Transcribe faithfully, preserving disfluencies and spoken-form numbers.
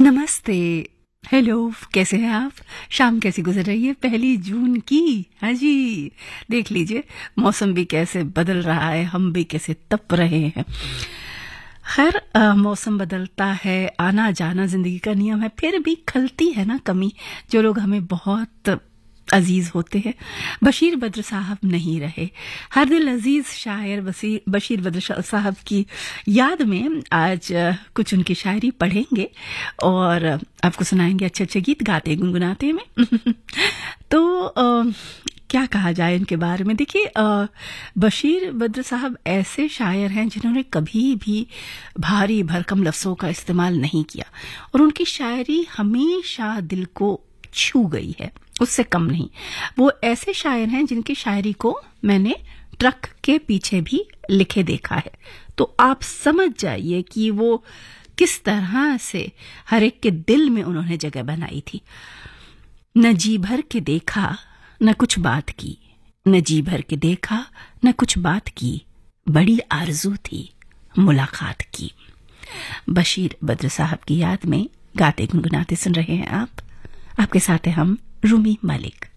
नमस्ते। हेलो, कैसे हैं आप? शाम कैसी गुजर रही है? पहली जून की। हाँ जी, देख लीजिए मौसम भी कैसे बदल रहा है, हम भी कैसे तप रहे हैं। खैर, अ, मौसम बदलता है, आना जाना जिंदगी का नियम है, फिर भी खलती है ना कमी। जो लोग हमें बहुत अजीज होते हैं, बशीर बद्र साहब नहीं रहे। हर दिल अजीज शायर बशीर बशीर बद्र साहब की याद में आज अ, कुछ उनकी शायरी पढ़ेंगे और आपको सुनाएंगे अच्छे अच्छे गीत गाते गुनगुनाते में। तो अ, क्या कहा जाए इनके बारे में। देखिए, अ, बशीर बद्र साहब ऐसे शायर हैं जिन्होंने कभी भी भारी भरकम लफ्जों का इस्तेमाल नहीं किया और उनकी शायरी हमेशा दिल को छू गई है, उससे कम नहीं। वो ऐसे शायर हैं जिनकी शायरी को मैंने ट्रक के पीछे भी लिखे देखा है, तो आप समझ जाइए कि वो किस तरह से हर एक के दिल में उन्होंने जगह बनाई थी। न जी भर के देखा न कुछ बात की, न जी भर के देखा न कुछ बात की, बड़ी आरजू थी मुलाकात की। बशीर बद्र साहब की याद में गाते गुनगुनाते सुन रहे हैं आप। आपके साथ हैं हम, रूमी मलिक।